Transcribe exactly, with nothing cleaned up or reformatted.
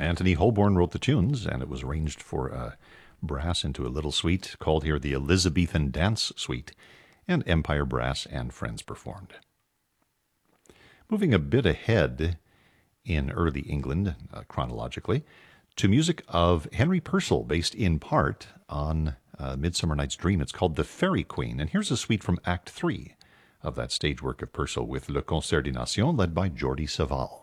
Anthony Holborn wrote the tunes, and it was arranged for uh, brass into a little suite called here the Elizabethan Dance Suite, and Empire Brass and Friends performed. Moving a bit ahead in early England, uh, chronologically, to music of Henry Purcell, based in part on uh, Midsummer Night's Dream. It's called The Fairy Queen, and here's a suite from Act three of that stage work of Purcell with Le Concert des Nations, led by Jordi Savall.